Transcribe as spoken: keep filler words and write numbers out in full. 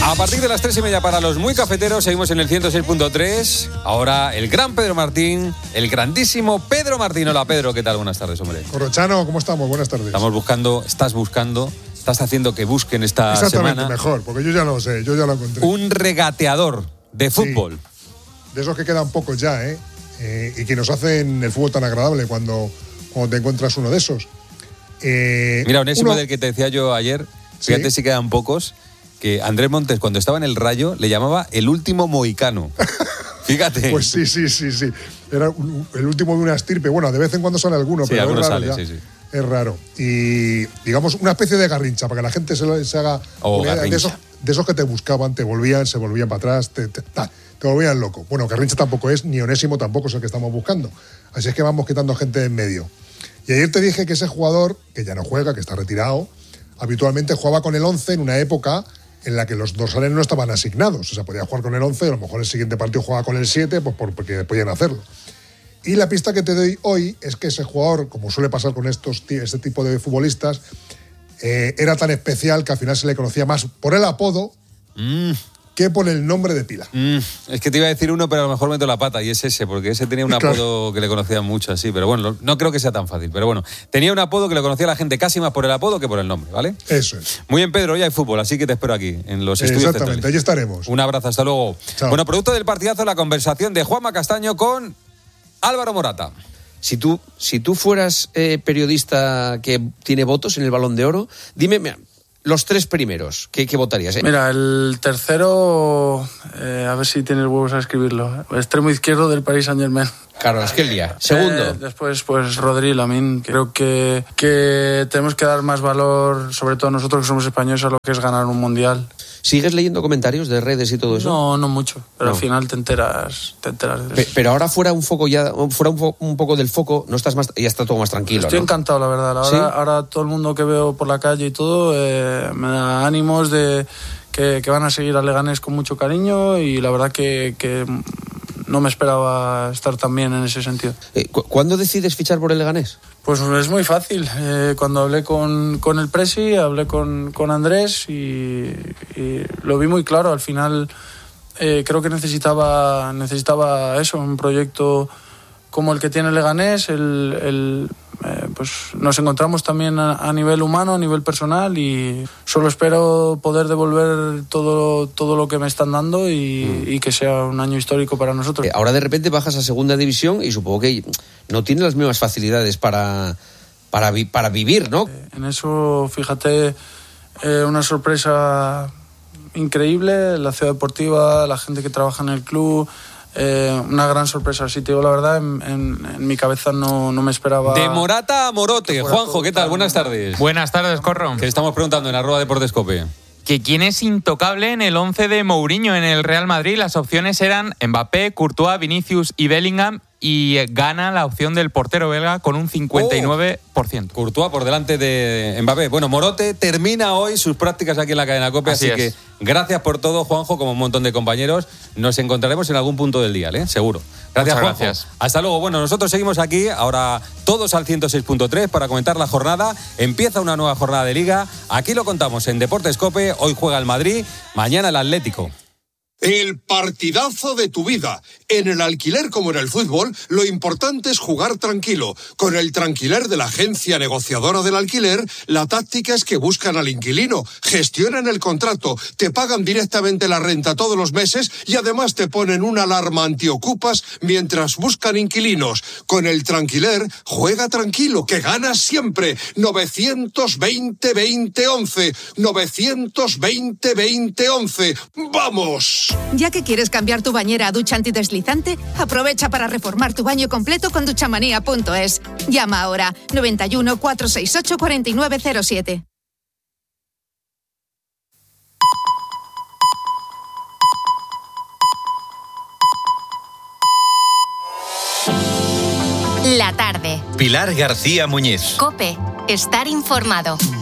A partir de las tres y media para los muy cafeteros, seguimos en el ciento seis punto tres. Ahora el gran Pedro Martín, el grandísimo Pedro Martín. Hola Pedro, ¿qué tal? Buenas tardes, hombre. Corrochano, ¿cómo estamos? Buenas tardes. Estamos buscando, estás buscando, estás haciendo que busquen esta Exactamente, semana. mejor, porque yo ya lo sé, yo ya lo encontré. Un regateador de fútbol. Sí, de esos que quedan pocos ya, ¿eh? eh y que nos hacen el fútbol tan agradable cuando, cuando te encuentras uno de esos. Eh, Mira, Onésimo, uno... del que te decía yo ayer, fíjate ¿Sí? si quedan pocos, que Andrés Montes, cuando estaba en el Rayo, le llamaba el último mohicano. Fíjate. Pues sí, sí, sí, sí. Era un, el último de una estirpe. Bueno, de vez en cuando sale alguno, sí, pero alguno es raro sale, ya. sí, sí. Es raro. Y, digamos, una especie de garrincha, para que la gente se, lo, se haga... Oh, de, esos, de esos que te buscaban, te volvían, se volvían para atrás, te, te, te, te volvían loco. Bueno, garrincha tampoco es, ni Onésimo tampoco es el que estamos buscando. Así es que vamos quitando gente en medio. Y ayer te dije que ese jugador, que ya no juega, que está retirado, habitualmente jugaba con el once en una época en la que los dorsales no estaban asignados. O sea, podía jugar con el once, a lo mejor el siguiente partido jugaba con el siete, pues porque podían hacerlo. Y la pista que te doy hoy es que ese jugador, como suele pasar con estos, este tipo de futbolistas, eh, era tan especial que al final se le conocía más por el apodo mm. que por el nombre de pila. Mm. Es que te iba a decir uno, pero a lo mejor meto la pata, y es ese, porque ese tenía un apodo claro. que le conocían mucho así, pero bueno, no creo que sea tan fácil. Pero bueno, tenía un apodo que le conocía a la gente casi más por el apodo que por el nombre, ¿vale? Eso es. Muy bien, Pedro, hoy hay fútbol, así que te espero aquí, en los estudios Exactamente, centrales. allí estaremos. Un abrazo, hasta luego. Chao. Bueno, producto del partidazo, la conversación de Juanma Castaño con Álvaro Morata. Si tú, si tú fueras eh, periodista que tiene votos en el Balón de Oro, dime, mira, los tres primeros, ¿qué, qué votarías? Eh? Mira, el tercero, eh, a ver si tienes huevos a escribirlo. El extremo izquierdo del Paris Saint-Germain. Claro, es que el día. Segundo. Eh, después, pues Rodri, Lamine. Creo que, que tenemos que dar más valor, sobre todo nosotros que somos españoles, a lo que es ganar un mundial. ¿Sigues leyendo comentarios de redes y todo eso? No, no mucho, pero no. al final te enteras, te enteras de eso. Pero ahora fuera un foco ya, fuera un, fo- un poco del foco, no estás más, ya está todo más tranquilo. Estoy ¿no? encantado, la verdad. Ahora, ¿Sí? ahora todo el mundo que veo por la calle y todo eh, me da ánimos de que, que van a seguir a Leganés con mucho cariño y la verdad que, que no me esperaba estar tan bien en ese sentido. Eh, ¿cu- ¿Cuándo decides fichar por el Leganés? Pues es muy fácil. Eh, cuando hablé con, con el Presi, hablé con, con Andrés y, y lo vi muy claro. Al final eh, creo que necesitaba, necesitaba eso, un proyecto como el que tiene Leganés. El, el, eh, pues nos encontramos también a, a nivel humano, a nivel personal y solo espero poder devolver todo, todo lo que me están dando y, mm. y que sea un año histórico para nosotros. Eh, ahora de repente bajas a segunda división y supongo que no tienes las mismas facilidades para, para, vi, para vivir, ¿no? Eh, en eso, fíjate, eh, una sorpresa increíble, la ciudad deportiva, la gente que trabaja en el club. Eh, una gran sorpresa, si te digo la verdad, en, en, en mi cabeza no, no me esperaba. De Morata a Morote. Juanjo, ¿qué tal? Buenas tardes. Buenas tardes, Corro. Que estamos preguntando en arroba Deportes Cope. Que quién es intocable en el once de Mourinho en el Real Madrid. Las opciones eran Mbappé, Courtois, Vinicius y Bellingham, y gana la opción del portero belga con un cincuenta y nueve por ciento. Oh, Courtois por delante de Mbappé. Bueno, Morote termina hoy sus prácticas aquí en la cadena COPE, así, así que gracias por todo, Juanjo, como un montón de compañeros. Nos encontraremos en algún punto del día, ¿eh? Seguro. Gracias, Juanjo. Gracias. Hasta luego. Bueno, nosotros seguimos aquí, ahora todos al ciento seis punto tres para comentar la jornada. Empieza una nueva jornada de Liga. Aquí lo contamos en Deportes COPE. Hoy juega el Madrid, mañana el Atlético. El partidazo de tu vida. En el alquiler como en el fútbol, lo importante es jugar tranquilo. Con el Tranquiler de la agencia negociadora del alquiler, la táctica es que buscan al inquilino, gestionan el contrato, te pagan directamente la renta todos los meses y además te ponen una alarma antiocupas mientras buscan inquilinos. Con el Tranquiler, juega tranquilo, que ganas siempre. novecientos veinte veinte once. novecientos veinte veinte once. ¡Vamos! Ya que quieres cambiar tu bañera a ducha antideslizante, aprovecha para reformar tu baño completo con duchamanía punto es. Llama ahora noventa y uno, cuatrocientos sesenta y ocho, cuarenta y nueve cero siete. La tarde. Pilar García Muñiz. COPE. Estar informado.